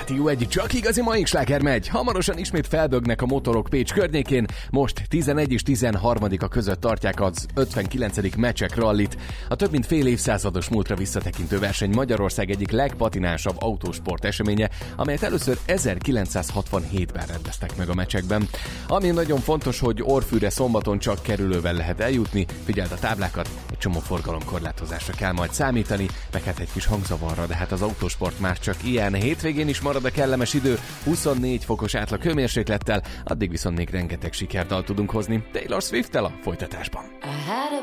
Rádió egy csak igazi mai sláger megy. Hamarosan ismét feldögnek a motorok Pécs környékén. Most 11 és 13-a között tartják az 59. Mecsek rallit. A több mint fél évszázados múltra visszatekintő verseny Magyarország egyik legpatinánsabb autósport eseménye, amelyet először 1967-ben rendeztek meg a Mecsekben. Ami nagyon fontos, hogy Orfűre szombaton csak kerülővel lehet eljutni. Figyeld a táblákat, egy csomó forgalomkorlátozásra kell majd számítani, meg hát egy kis hangzavarra, de hát az autósport már csak ilyen. Hétvégén is marad a kellemes idő, 24 fokos átlag hőmérséklettel, addig viszont még rengeteg sikerdalt tudunk hozni. Taylor Swift-tel a folytatásban.